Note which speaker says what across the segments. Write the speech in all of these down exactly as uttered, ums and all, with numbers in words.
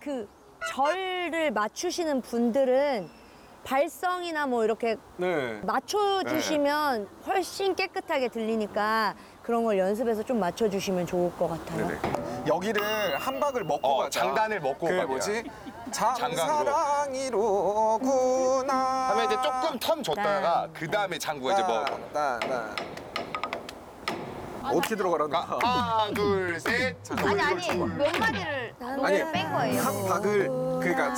Speaker 1: 그 절을 맞추시는 분들은 발성이나 뭐 이렇게
Speaker 2: 네.
Speaker 1: 맞춰주시면 훨씬 깨끗하게 들리니까 그런 걸 연습해서 좀 맞춰주시면 좋을 것 같아요.
Speaker 2: 네네. 여기를 한 박을 먹고
Speaker 3: 어,
Speaker 2: 가자.
Speaker 3: 장단을 먹고
Speaker 2: 그
Speaker 3: 가기야.
Speaker 2: 뭐지?
Speaker 3: 장강으로.
Speaker 2: 장사랑이로구나.
Speaker 3: 하면 이제 조금 텀 줬다가 그 다음에 장구 이제 뭐
Speaker 2: 나, 나, 나. 어떻게 들어가라는 거야?
Speaker 3: 하나 둘 셋.
Speaker 4: 아니 아니 몇 마디를 노래를 뺀 거예요.
Speaker 2: 한 박을 그러니까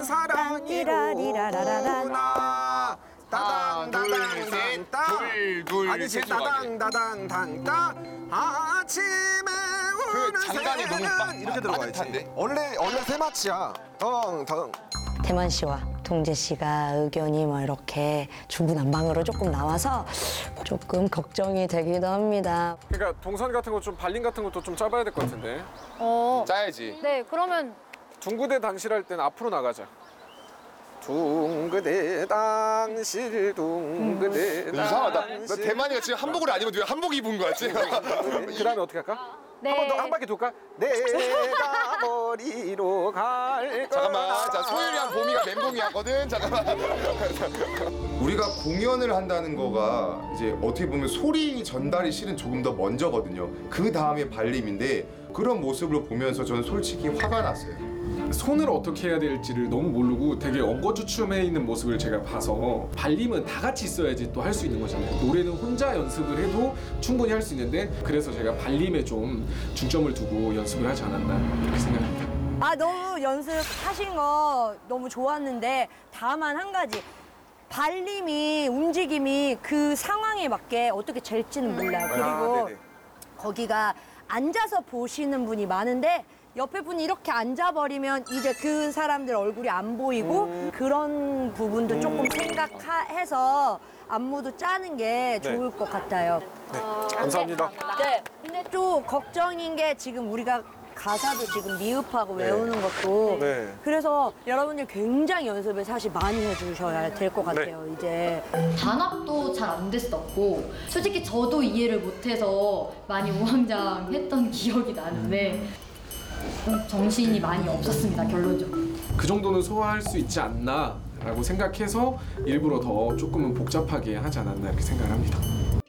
Speaker 2: 참사랑이로구나.
Speaker 3: 하나 둘 셋. 둘 둘
Speaker 2: 아니지
Speaker 3: 셋.
Speaker 2: 따당 따당 당따 아침에
Speaker 3: 그
Speaker 2: 우는
Speaker 3: 장단이 너무
Speaker 2: 새는
Speaker 3: 빠-
Speaker 2: 이렇게 들어가야지.
Speaker 3: 빠듯한데?
Speaker 2: 원래 원래 세 마치야. 덩덩.
Speaker 1: 대만 씨와 동재 씨가 의견이 뭐 이렇게 중구난방으로 조금 나와서 조금 걱정이 되기도 합니다.
Speaker 2: 그러니까 동선 같은 거 좀 발림 같은 것도 좀 짜봐야 될 것 같은데.
Speaker 4: 어.
Speaker 3: 짜야지.
Speaker 4: 네 그러면
Speaker 2: 둥그대 당실 할 땐 앞으로 나가자. 둥그대 당실 둥그대 당실.
Speaker 3: 이상하다. 나 대만이가 지금 한복을 안 입었는데 왜 한복 입은 거야 지금?
Speaker 2: 그 다음에 어떻게 할까?
Speaker 4: 네.
Speaker 2: 한 번 더 한 바퀴 돌까? 내가 머리로 갈
Speaker 3: 잠깐만. 자 소율이랑 봄이가 멘붕이었거든. 잠깐만.
Speaker 5: 우리가 공연을 한다는 거가 이제 어떻게 보면 소리 전달이 실은 조금 더 먼저거든요. 그 다음에 발림인데 그런 모습을 보면서 저는 솔직히 화가 났어요.
Speaker 6: 손을 어떻게 해야 될지를 너무 모르고 되게 엉거주춤해 있는 모습을 제가 봐서 발림은 다 같이 있어야지 또 할 수 있는 거잖아요. 노래는 혼자 연습을 해도 충분히 할 수 있는데 그래서 제가 발림에 좀 중점을 두고 연습을 하지 않았나 이렇게 생각합니다.
Speaker 1: 아 너무 연습하신 거 너무 좋았는데 다만 한 가지 발림이 움직임이 그 상황에 맞게 어떻게 될지는 몰라요. 그리고
Speaker 2: 아, 네네.
Speaker 1: 거기가 앉아서 보시는 분이 많은데 옆에 분이 이렇게 앉아버리면 이제 그 사람들 얼굴이 안 보이고
Speaker 2: 음.
Speaker 1: 그런 부분도 조금 생각해서 안무도 짜는 게
Speaker 2: 네.
Speaker 1: 좋을 것 같아요.
Speaker 2: 감사합니다.
Speaker 1: 네. 근데 좀 걱정인 게 지금 우리가 가사도 지금 미흡하고
Speaker 2: 네.
Speaker 1: 외우는 것도
Speaker 2: 네.
Speaker 1: 그래서 여러분들 굉장히 연습을 사실 많이 해주셔야 될 것
Speaker 2: 네.
Speaker 1: 같아요. 이제
Speaker 7: 단합도 잘 안 됐었고 솔직히 저도 이해를 못해서 많이 우왕좌왕했던 기억이 나는데 좀 정신이 많이 없었습니다. 결론적으로.
Speaker 6: 그 정도는 소화할 수 있지 않나 라고 생각해서 일부러 더 조금은 복잡하게 하지 않았나 이렇게 생각을 합니다.